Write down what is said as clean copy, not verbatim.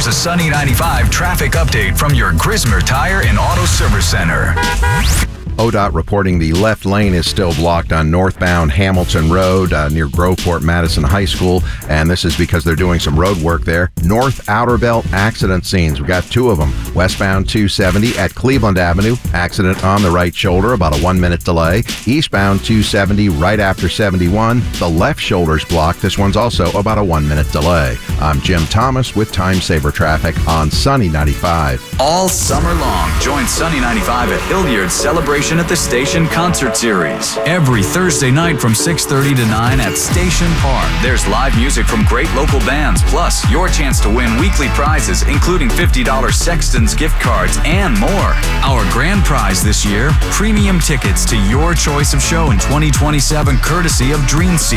Here's a Sunny 95 traffic update from your Grismer Tire and Auto Service Center. ODOT reporting the left lane is still blocked on northbound Hamilton Road near Groveport Madison High School, and this is because they're doing some road work there. North Outer Belt accident scenes. We got two of them. Westbound 270 at Cleveland Avenue, accident on the right shoulder, about a 1-minute delay. Eastbound 270 right after 71, the left shoulder's blocked. This one's also about a 1-minute delay. I'm Jim Thomas with Time Saver Traffic on Sunny 95. All summer long, join Sunny 95 at Hilliard's Celebration at the Station Concert Series. Every Thursday night from 6:30 to 9 at Station Park. There's live music from great local bands, plus your chance to win weekly prizes, including $50 Sexton's gift cards and more. Our grand prize this year, premium tickets to your choice of show in 2027, courtesy of Dream Seat.